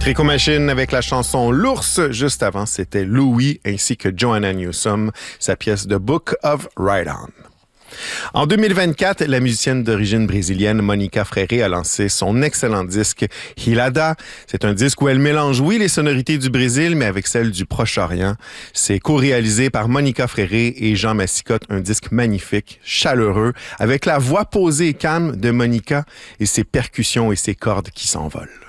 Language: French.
Rico Machine avec la chanson L'Ours. Juste avant, c'était Louis ainsi que Joanna Newsom, sa pièce The Book of Ride On. En 2024, la musicienne d'origine brésilienne Monica Freire a lancé son excellent disque Hilada. C'est un disque où elle mélange, oui, les sonorités du Brésil, mais avec celles du Proche-Orient. C'est co-réalisé par Monica Freire et Jean Massicotte, un disque magnifique, chaleureux, avec la voix posée et calme de Monica et ses percussions et ses cordes qui s'envolent.